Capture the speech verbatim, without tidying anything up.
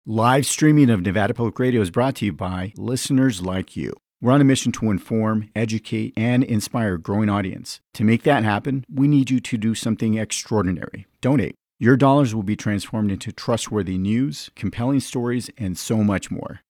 Live streaming of Nevada Public Radio is brought to you by listeners like you. We're on a mission to inform, educate, and inspire a growing audience. To make that happen, we need you to do something extraordinary. Donate. Your dollars will be transformed into trustworthy news, compelling stories, and so much more.